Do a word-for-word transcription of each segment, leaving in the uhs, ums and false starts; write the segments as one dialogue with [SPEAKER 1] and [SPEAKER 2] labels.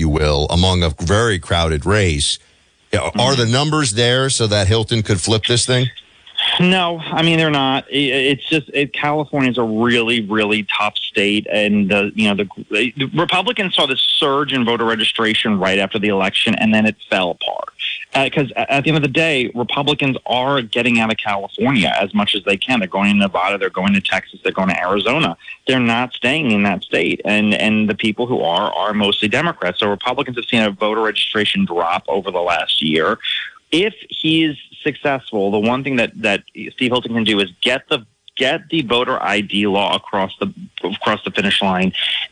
[SPEAKER 1] you will, among a very crowded race. Mm-hmm. Are the numbers there so that Hilton could flip this thing?
[SPEAKER 2] No, I mean, they're not. It's just it, California's a really, really tough state. And, uh, you know, the, the Republicans saw this surge in voter registration right after the election, and then it fell apart. Because uh, at the end of the day, Republicans are getting out of California as much as they can. They're going to Nevada, they're going to Texas, they're going to Arizona. They're not staying in that state. And, and the people who are are mostly Democrats. So Republicans have seen a voter registration drop over the last year. If he's successful, the one thing that, that Steve Hilton can do is get the get the voter I D law across the across the finish line,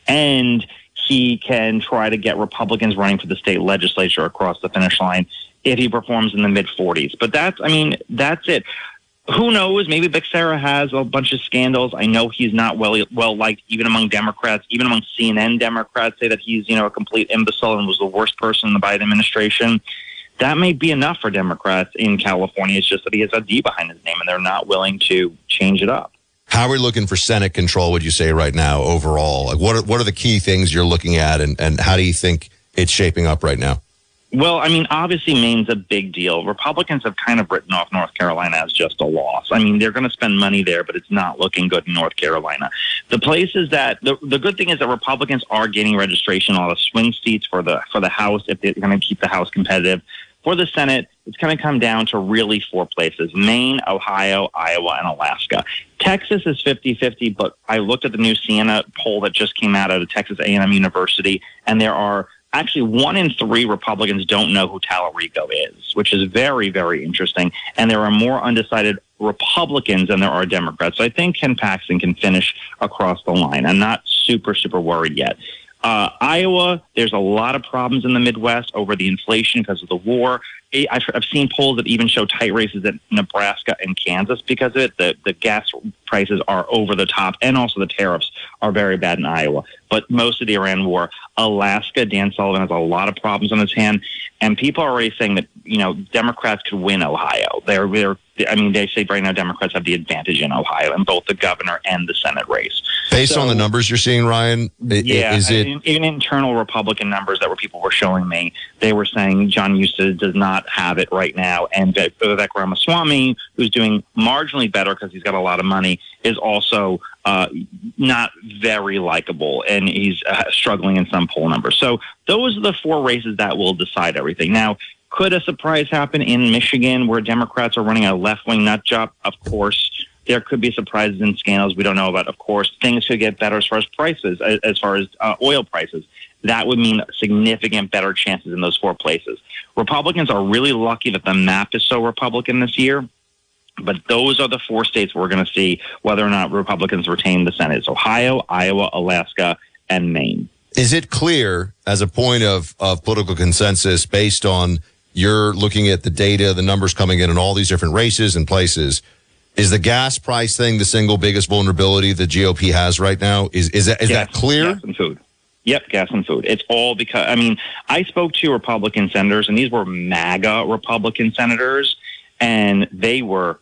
[SPEAKER 2] and he can try to get Republicans running for the state legislature across the finish line if he performs in the mid forties. But that's, I mean, that's it. Who knows? Maybe Becerra has a bunch of scandals. I know he's not well well liked even among Democrats, even among C N N Democrats say that he's, you know, a complete imbecile and was the worst person in the Biden administration. That may be enough for Democrats in California. It's just that he has a D behind his name, and they're not willing to change it up.
[SPEAKER 1] How are we looking for Senate control, would you say, right now, overall? Like, what are, what are the key things you're looking at, and, and how do you think it's shaping up right now?
[SPEAKER 2] Well, I mean, obviously Maine's a big deal. Republicans have kind of written off North Carolina as just a loss. I mean, they're going to spend money there, but it's not looking good in North Carolina. The places that the, the good thing is that Republicans are gaining registration on the swing seats for the for the House if they're going to keep the House competitive. For the Senate, it's going to come down to really four places: Maine, Ohio, Iowa, and Alaska. Texas is fifty-fifty, but I looked at the new Siena poll that just came out of Texas A and M University, and there are actually one in three Republicans don't know who Tallarico is, which is very, very interesting. And there are more undecided Republicans than there are Democrats. So I think Ken Paxton can finish across the line. I'm not super, super worried yet. Uh, Iowa, there's a lot of problems in the Midwest over the inflation because of the war. I've, I've seen polls that even show tight races in Nebraska and Kansas because of it. The, the gas prices are over the top, and also the tariffs are very bad in Iowa. But most of the Iran war. Alaska, Dan Sullivan has a lot of problems on his hand, and people are already saying that, you know, Democrats could win Ohio. They're, they're I mean, they say right now Democrats have the advantage in Ohio in both the governor and the Senate race.
[SPEAKER 1] Based
[SPEAKER 2] so,
[SPEAKER 1] on the numbers you're seeing, Ryan,
[SPEAKER 2] yeah,
[SPEAKER 1] is it
[SPEAKER 2] even internal Republican numbers that were people were showing me? They were saying John Eustace does not have it right now, and Vivek Ramaswamy, who's doing marginally better because he's got a lot of money, is also uh, not very likable, and he's uh, struggling in some poll numbers. So those are the four races that will decide everything. Now, could a surprise happen in Michigan where Democrats are running a left-wing nut job? Of course. There could be surprises and scandals we don't know about. Of course, things could get better as far as prices, as far as uh, oil prices. That would mean significant better chances in those four places. Republicans are really lucky that the map is so Republican this year. But those are the four states we're going to see whether or not Republicans retain the Senate. It's Ohio, Iowa, Alaska, and Maine.
[SPEAKER 1] Is it clear as a point of, of political consensus based on you're looking at the data, the numbers coming in in all these different races and places, is the gas price thing the single biggest vulnerability the G O P has right now? Is is that is
[SPEAKER 2] gas,
[SPEAKER 1] that clear?
[SPEAKER 2] Gas and food. Yep, gas and food. It's all because, I mean, I spoke to Republican senators, and these were MAGA Republican senators, and they were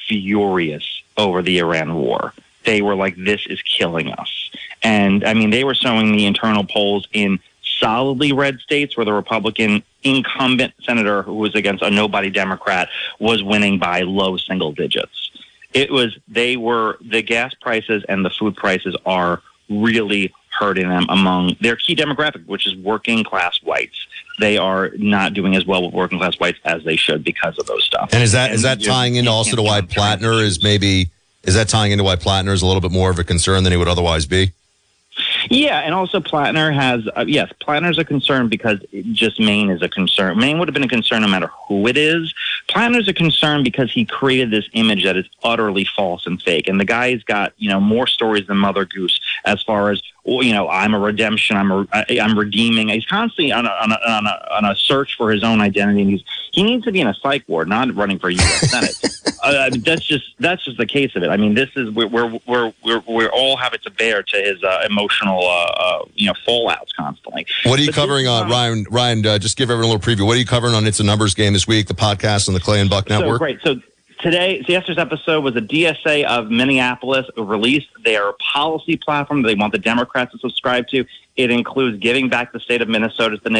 [SPEAKER 2] furious over the Iran war. They were like, this is killing us. And, I mean, they were showing the internal polls in solidly red states where the Republican incumbent senator who was against a nobody Democrat was winning by low single digits. It was, they were, the gas prices and the food prices are really hurting them among their key demographic, which is working class whites. They are not doing as well with working class whites as they should because of those stuff.
[SPEAKER 1] And is that, and is that tying into also to why Plattner is maybe, is that tying into why Plattner is a little bit more of a concern than he would otherwise be?
[SPEAKER 2] Yeah, and also Plattner has, uh, yes, Plattner's a concern because just Maine is a concern. Maine would have been a concern no matter who it is. Plattner's a concern because he created this image that is utterly false and fake. And the guy's got, you know, more stories than Mother Goose as far as, well, you know, I'm a redemption, I'm a, I'm redeeming. He's constantly on a, on a, on a, on a search for his own identity. And he's, he needs to be in a psych ward, not running for U S Senate. uh, that's just that's just the case of it. I mean, this is we're we're we're we're, we're all have it to bear to his uh, emotional uh, uh, you know fallouts constantly.
[SPEAKER 1] What are you
[SPEAKER 2] but
[SPEAKER 1] covering on, Ryan? Ryan, uh, just give everyone a little preview. What are you covering on It's a Numbers Game this week? The podcast on the Clay and Buck Network.
[SPEAKER 2] So great. So today, so yesterday's episode was a D S A of Minneapolis released their policy platform they want the Democrats to subscribe to. It includes giving back the state of Minnesota to the